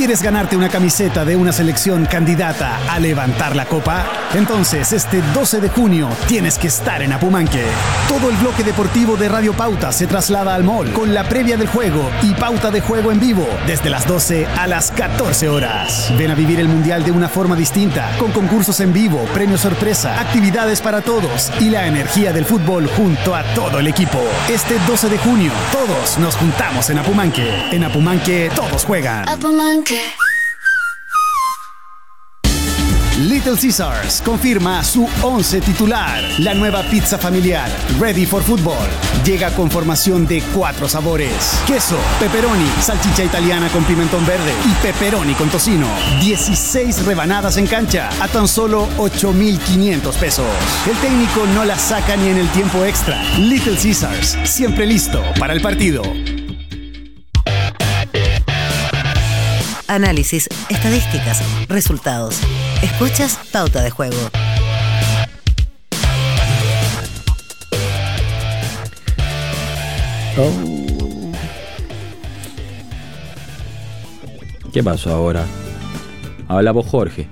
¿Quieres ganarte una camiseta de una selección candidata a levantar la copa? Entonces, este 12 de junio tienes que estar en Apumanque. Todo el bloque deportivo de Radio Pauta se traslada al mall con la previa del juego y pauta de juego en vivo desde las 12 a las 14 horas. Ven a vivir el Mundial de una forma distinta, con concursos en vivo, premios sorpresa, actividades para todos y la energía del fútbol junto a todo el equipo. Este 12 de junio, todos nos juntamos en Apumanque. En Apumanque, todos juegan. Apumanque. Little Caesars confirma su 11 titular. La nueva pizza familiar, Ready for Football, llega con formación de 4 sabores: queso, pepperoni, salchicha italiana con pimentón verde y pepperoni con tocino. 16 rebanadas en cancha a tan solo 8.500 pesos. El técnico no la saca ni en el tiempo extra. Little Caesars, siempre listo para el partido. Análisis, estadísticas, resultados. Escuchas Pauta de Juego. ¿Qué pasó ahora? Habla por Jorge.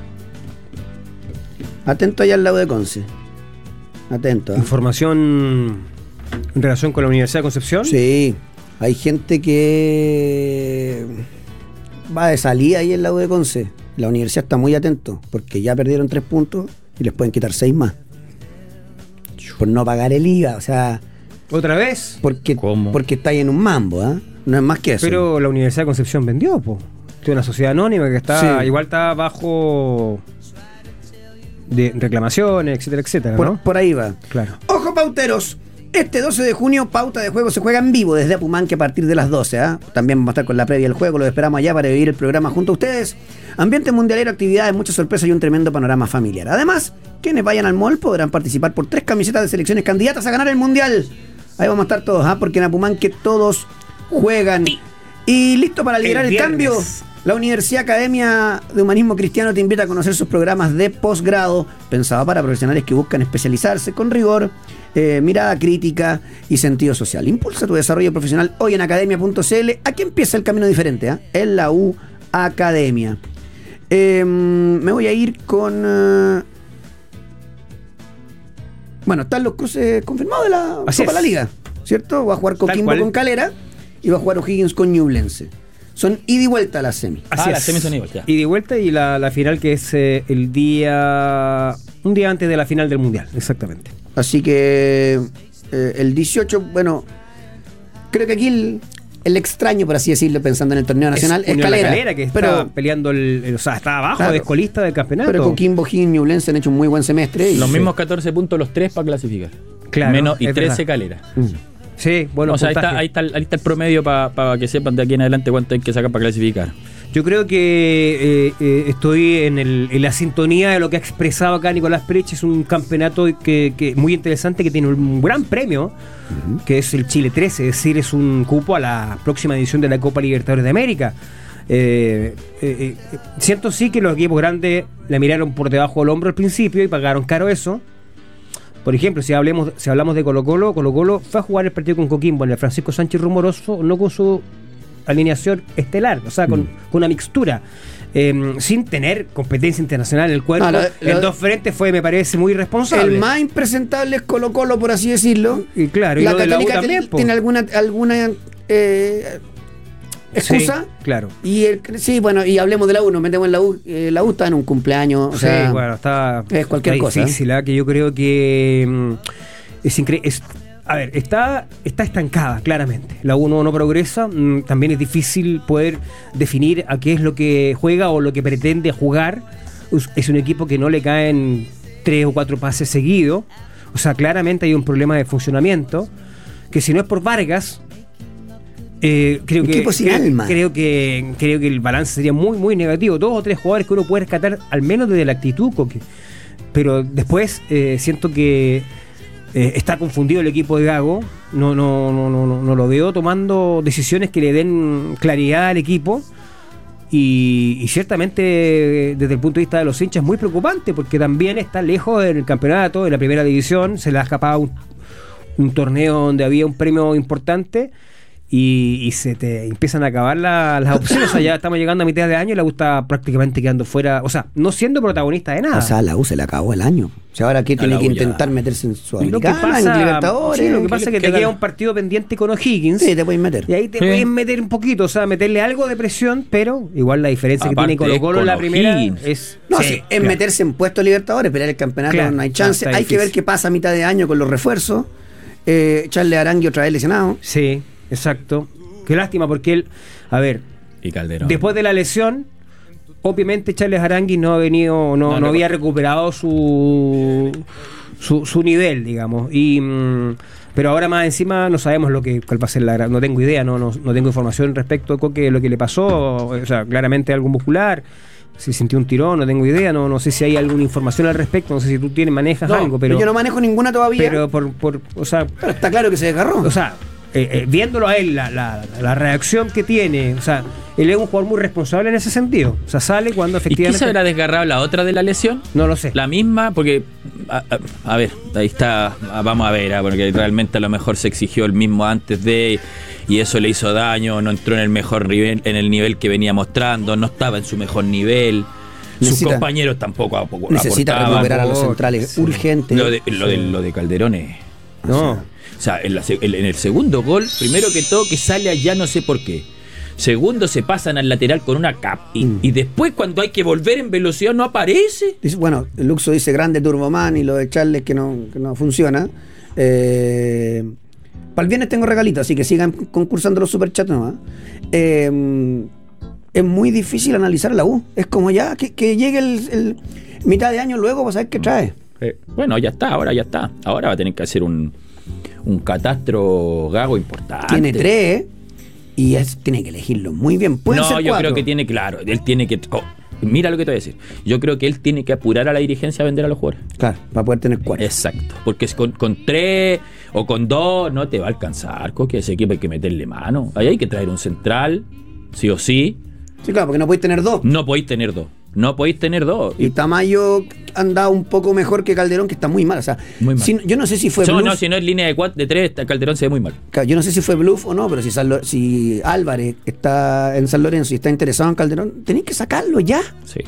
Atento allá al lado de Conce. Atento. ¿Información en relación con la Universidad de Concepción? Sí. Hay gente que va de salida ahí al lado de Conce. La universidad está muy atento porque ya perdieron 3 puntos y les pueden quitar 6 más por no pagar el IVA. O sea, ¿otra vez? Porque está ahí en un mambo, ¿eh? No es más que eso. Pero la Universidad de Concepción vendió, po. Tiene una sociedad anónima que está igual está bajo de reclamaciones, etcétera, etcétera, ¿no? Por ahí va. Claro. Ojo, pauteros. Este 12 de junio, Pauta de Juego se juega en vivo desde Apumanque a partir de las 12. También vamos a estar con la previa del juego. Lo esperamos allá para vivir el programa junto a ustedes. Ambiente mundialero, actividades, muchas sorpresas y un tremendo panorama familiar. Además, quienes vayan al mall podrán participar por 3 camisetas de selecciones candidatas a ganar el mundial. Ahí vamos a estar todos, porque en Apumanque todos juegan. Y listo para liderar el cambio. La Universidad Academia de Humanismo Cristiano te invita a conocer sus programas de posgrado, pensado para profesionales que buscan especializarse con rigor, mirada crítica y sentido social. Impulsa tu desarrollo profesional hoy en academia.cl. Aquí empieza el camino diferente, en la U Academia. Me voy a ir con... Bueno, están los cruces confirmados de la Copa de la Liga, ¿cierto? Va a jugar Coquimbo con Calera y va a jugar O'Higgins con Ñublense. Son ida y vuelta a las semis. Las semis son ida y vuelta y la final que es un día antes de la final del Mundial, exactamente. Así que el 18, bueno, creo que aquí el extraño, por así decirlo, pensando en el torneo nacional, es Calera, que está peleando está abajo, claro, de escolista del campeonato. Pero Coquimbo, O'Higgins y Ñublense han hecho un muy buen semestre. Los mismos 14 puntos los 3 para clasificar. Claro. Menos y 13 Calera. Sí, bueno, o sea, ahí está el promedio para que sepan de aquí en adelante cuánto hay que sacar para clasificar. Yo creo que estoy en la sintonía de lo que ha expresado acá Nicolás Perich. Es un campeonato que muy interesante, que tiene un gran premio, que es el Chile 13, es decir, es un cupo a la próxima edición de la Copa Libertadores de América. Cierto sí que los equipos grandes le miraron por debajo del hombro al principio y pagaron caro eso. Por ejemplo, si hablamos de Colo-Colo fue a jugar el partido con Coquimbo en el Francisco Sánchez Rumoroso, no con su alineación estelar, o sea, con una mixtura, sin tener competencia internacional en el cuerpo. En 2 frentes fue, me parece, muy irresponsable. El más impresentable es Colo-Colo, por así decirlo. Y claro, la y Católica también tiene alguna excusa. Sí, claro. Y y hablemos de la U, nos metemos en la U. La U está en un cumpleaños, o sea, bueno, es cualquier cosa. Difícil, que yo creo que es increíble. A ver, está estancada, claramente. La U no progresa. También es difícil poder definir a qué es lo que juega o lo que pretende jugar. Es un equipo que no le caen 3 o 4 pases seguidos. O sea, claramente hay un problema de funcionamiento. Que si no es por Vargas, creo que el balance sería muy, muy negativo. 2 o 3 jugadores que uno puede rescatar, al menos desde la actitud. Pero después siento que está confundido el equipo de Gago. No lo veo tomando decisiones que le den claridad al equipo. Y ciertamente desde el punto de vista de los hinchas es muy preocupante, porque también está lejos del campeonato, de la primera división. Se le ha escapado un torneo donde había un premio importante. y se te empiezan a acabar las opciones. O sea, ya estamos llegando a mitad de año y la U está prácticamente quedando fuera, o sea, no siendo protagonista de nada. O sea, la U se le acabó el año. O sea, ahora que tiene que intentar meterse en Sudamericana, en Libertadores. Sí, lo que pasa es que te queda un partido pendiente con O'Higgins. Sí, te puedes meter. Y ahí te puedes meter un poquito, o sea, meterle algo de presión, pero igual la diferencia Aparte, que tiene Colo-Colo en la primera es... No, sí, es meterse en puesto Libertadores, pelear el campeonato, claro, no hay chance. Hay que ver qué pasa a mitad de año con los refuerzos. Charles Arangui otra vez lesionado. Sí, exacto. Qué lástima porque él, a ver, y Calderón. Después de la lesión, obviamente Charles Arangui no había recuperado su nivel, digamos. Pero ahora más encima no sabemos cuál va a ser no tengo idea, no tengo información respecto a lo que le pasó. O sea, claramente algo muscular. Si sintió un tirón, no tengo idea, no sé si hay alguna información al respecto, no sé si tú manejas algo, pero yo no manejo ninguna todavía. Pero o sea, pero está claro que se desgarró. O sea, viéndolo a él, la reacción que tiene, o sea, él es un jugador muy responsable en ese sentido. O sea, sale cuando efectivamente... ¿Y qué se habrá desgarrado la otra de la lesión? No lo sé. La misma, porque, a ver, ahí está, vamos a ver, porque realmente a lo mejor se exigió el mismo antes de... Y eso le hizo daño, no entró en el mejor nivel, en el nivel que venía mostrando, no estaba en su mejor nivel. Sus compañeros tampoco necesita recuperar a los centrales urgente. Lo de Calderón es... No. O sea, en el segundo gol, primero que todo que sale allá no sé por qué. Segundo, se pasan al lateral con una cap. Y después cuando hay que volver en velocidad no aparece. Bueno, Luxo dice grande Turboman y lo de Charles que no funciona. Para el viernes tengo regalitos, así que sigan concursando los superchats nomás. Es muy difícil analizar la U. Es como ya que llegue el mitad de año luego para saber qué trae. Bueno, ya está, ahora ya está. Ahora va a tener que hacer un catastro Gago importante. Tiene 3 y tiene que elegirlo muy bien. Pueden ser 4. Yo creo que tiene, claro, él tiene que... mira lo que te voy a decir. Yo creo que él tiene que apurar a la dirigencia a vender a los jugadores. Claro, para poder tener 4. Exacto. Porque con 3 o con 2 no te va a alcanzar. Que ese equipo hay que meterle mano. Ahí hay que traer un central, sí o sí. Sí, claro, porque no podéis tener 2. No podéis tener 2. No podéis tener 2. Y Tamayo anda un poco mejor que Calderón, que está muy mal. O sea, muy mal. Yo no sé si fue bluff. No, si no es línea de 3, Calderón se ve muy mal. Yo no sé si fue bluff o no, pero si Álvarez está en San Lorenzo y está interesado en Calderón, tenéis que sacarlo ya. Sí.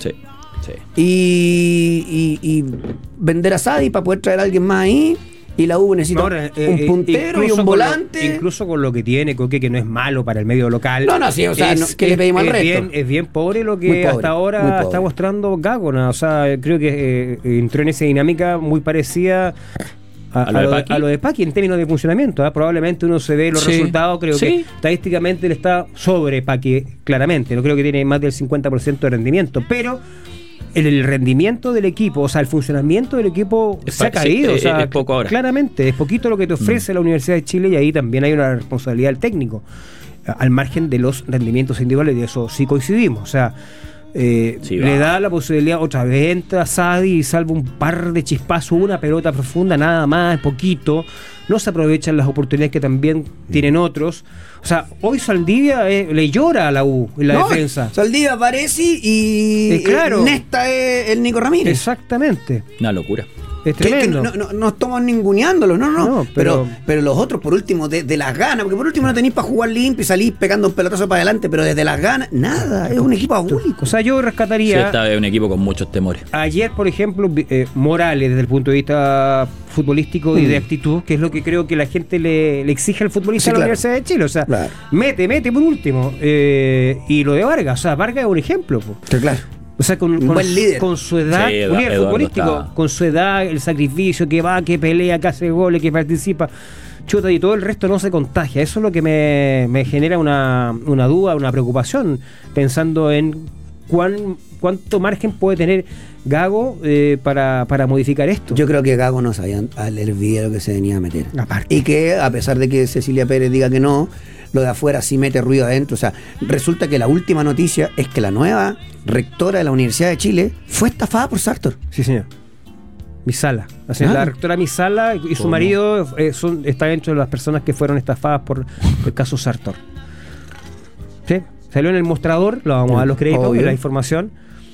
Y vender a Sadi para poder traer a alguien más ahí. Y la U necesita un puntero y un volante. Incluso con lo que tiene, Coque, que no es malo para el medio local. No, sí, o sea, que le pedimos al resto. Es bien pobre lo que hasta ahora está mostrando Gago. O sea, creo que entró en esa dinámica muy parecida a lo de Paqui en términos de funcionamiento. Probablemente uno se ve los resultados, creo que estadísticamente le está sobre Paqui, claramente. No creo que tiene más del 50% de rendimiento, pero el rendimiento del equipo, o sea, el funcionamiento del equipo se ha caído. O sea, es poco ahora. Claramente, es poquito lo que te ofrece la Universidad de Chile y ahí también hay una responsabilidad del técnico, al margen de los rendimientos individuales, y eso sí coincidimos. O sea, le da la posibilidad, otra vez entra Sadi y salva un par de chispazos, una pelota profunda, nada más, poquito. No se aprovechan las oportunidades que también tienen otros. O sea, hoy Saldivia le llora a la U en la defensa. Saldivia aparece y claro. Nesta es el Nico Ramírez. Exactamente. Una locura. Es tremendo. No estamos ninguneándolo, no. Pero los otros, por último, de las ganas, porque por último no tenéis para jugar limpio y salís pegando un pelotazo para adelante, pero desde las ganas, nada, es un equipo agúlico. O sea, yo rescataría... Esta es un equipo con muchos temores. Ayer, por ejemplo, Morales, desde el punto de vista futbolístico y de actitud, que es lo que creo que la gente le exige al futbolista de la Universidad de Chile. O sea, mete por último. Y lo de Vargas, o sea, Vargas es un ejemplo. Claro. O sea, con buen líder. Con su edad, un líder futbolístico, con su edad, el sacrificio, que va, que pelea, que hace goles, que participa, chuta, y todo el resto no se contagia. Eso es lo que me genera una duda, una preocupación, pensando en cuánto margen puede tener Gago para modificar esto. Yo creo que Gago no sabía leer bien lo que se venía a meter. Aparte. Y que, a pesar de que Cecilia Pérez diga que no, lo de afuera sí mete ruido adentro. O sea, resulta que la última noticia es que la nueva rectora de la Universidad de Chile fue estafada por Sartor. Sí, señor. Misala. O sea, la rectora Misala y su marido está dentro de las personas que fueron estafadas por el caso Sartor. ¿Sí? Salió en el mostrador, lo vamos a dar los créditos, la información.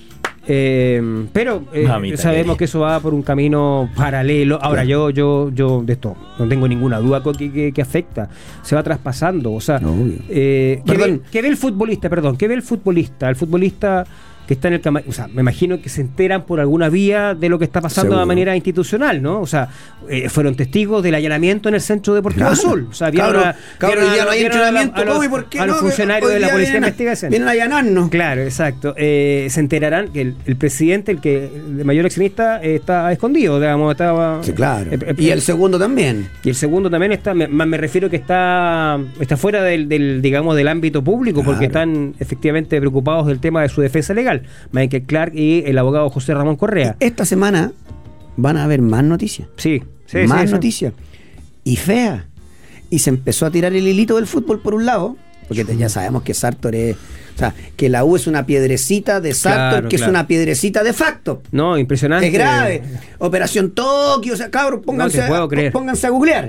Pero Mamita sabemos querida. que eso va por un camino paralelo. Ahora, yo de esto no tengo ninguna duda que afecta. Se va traspasando. O sea, Obvio. ¿qué ve el futbolista? Perdón, ¿qué ve el futbolista? El futbolista que está en el camarín, o sea, me imagino que se enteran por alguna vía de lo que está pasando Seguro. de manera institucional, ¿no? O sea, fueron testigos del allanamiento en el Centro Deportivo Claro. Azul. O sea, Cabro, hoy día no hay entrenamiento. ¿Cómo y por qué a los no? funcionarios Hoy de la día Policía de vienen a- Investigación. Vienen a allanarnos. Claro, exacto. Se enterarán que el presidente, el de mayor accionista, está escondido, digamos, estaba. Sí, claro. Y el segundo también. Y el segundo también está, me refiero que está fuera del digamos, del ámbito público, porque Claro. están efectivamente preocupados del tema de su defensa legal. Michael Clark y el abogado José Ramón Correa. Esta semana van a haber más noticias. Sí, Más sí. noticias. Y fea. Y se empezó a tirar el hilito del fútbol por un lado, porque ya sabemos que Sartor es. O sea, que la U es una piedrecita de Sartor, Claro, que claro. es una piedrecita de facto. No, impresionante. Es grave. Operación Tokio, o sea, cabros, pónganse, No te puedo creer. pónganse a googlear.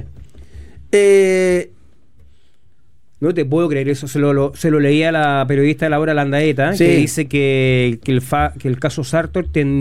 No te puedo creer eso. Se lo leía la periodista Laura Landaeta, Sí. que dice que el caso Sartor